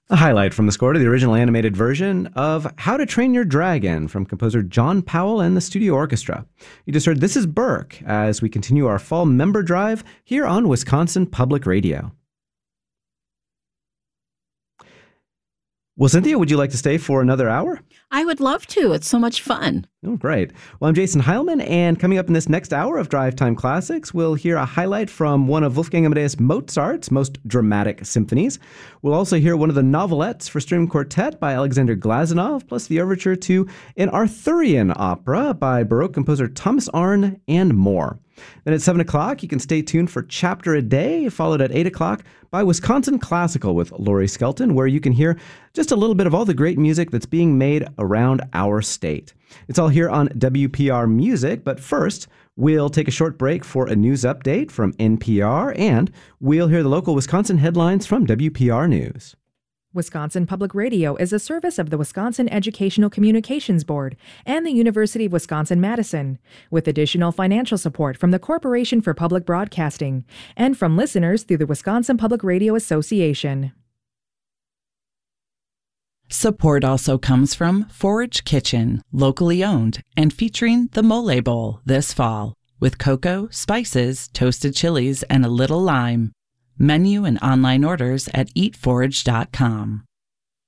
A highlight from the score to the original animated version of How to Train Your Dragon from composer John Powell and the Studio Orchestra. You just heard This Is Burke as we continue our fall member drive here on Wisconsin Public Radio. Well, Cynthia, would you like to stay for another hour? I would love to. It's so much fun. Oh, great. Well, I'm Jason Heilman, and coming up in this next hour of Drive Time Classics, we'll hear a highlight from one of Wolfgang Amadeus Mozart's most dramatic symphonies. We'll also hear one of the novelettes for string quartet by Alexander Glazunov, plus the overture to an Arthurian opera by Baroque composer Thomas Arne, and more. Then at 7 o'clock, you can stay tuned for Chapter a Day, followed at 8 o'clock by Wisconsin Classical with Lori Skelton, where you can hear just a little bit of all the great music that's being made around our state. It's all here on WPR Music, but first, we'll take a short break for a news update from NPR, and we'll hear the local Wisconsin headlines from WPR News. Wisconsin Public Radio is a service of the Wisconsin Educational Communications Board and the University of Wisconsin-Madison, with additional financial support from the Corporation for Public Broadcasting and from listeners through the Wisconsin Public Radio Association. Support also comes from Forage Kitchen, locally owned and featuring the Mole Bowl this fall, with cocoa, spices, toasted chilies, and a little lime. Menu and online orders at eatforage.com.